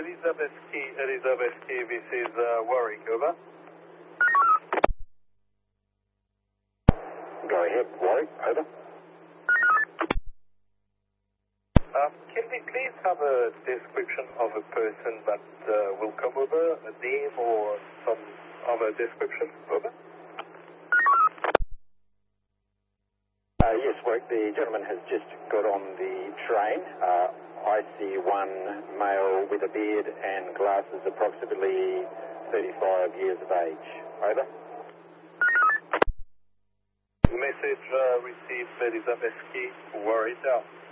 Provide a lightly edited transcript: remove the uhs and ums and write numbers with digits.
Elizabeth Key, this is Warwick, over. Go ahead, Warwick, over. Can we please have a description of a person that will come over, a name or some other description, over? Yes, Warwick, the gentleman has just got on the train. I see one male with a beard and glasses, approximately 35 years of age. Over. Message received, Elizabeth Key, Warwick, out.